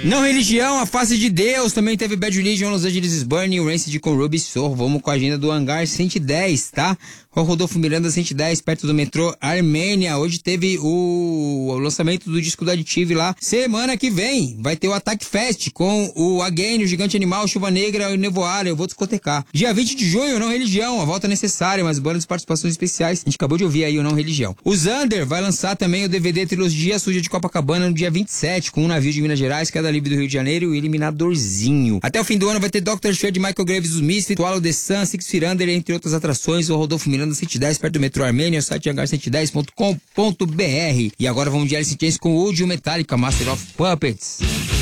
Não Religião, A Face de Deus, também teve Bad Religion, Los Angeles Burning, o Rancid com Ruby Soul. Vamos com a agenda do Hangar 110, tá? Com Rodolfo Miranda 110, perto do metrô Armênia. Hoje teve o lançamento do disco do Additive lá. Semana que vem vai ter o Attack Fest com o Again, o Gigante Animal, Chuva Negra e o Nevoar. Eu vou discotecar. Dia 20 de junho, Não Religião, a volta necessária, mas bandas de participações especiais. A gente acabou de ouvir aí o Não Religião. O Xander vai lançar também o DVD Trilogia Suja de Copacabana no dia 27, com um navio de Minas Gerais, Queda Livre do Rio de Janeiro e o Eliminadorzinho. Até o fim do ano vai ter Dr. Shred, Michael Graves, os Misfits, Swallow the Sun, Six Feet Under, entre outras atrações. O Rodolfo Miranda 110, perto do metrô Armênia, o site hangar110.com.br. E agora vamos de Alice in Chains com Wood e o Metallica, Master of Puppets.